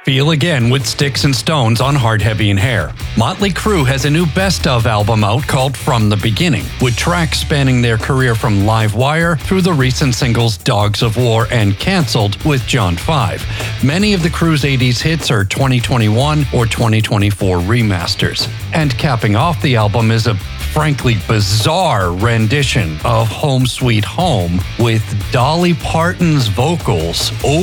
Feel again with Sticks and Stones on Hard, Heavy, and Hair. Motley Crue has a new best of album out called From the Beginning, with tracks spanning their career from Live Wire through the recent singles Dogs of War and Cancelled with John 5. Many of the Crue's 80s hits are 2021 or 2024 remasters. And capping off the album is a frankly bizarre rendition of Home Sweet Home with Dolly Parton's vocals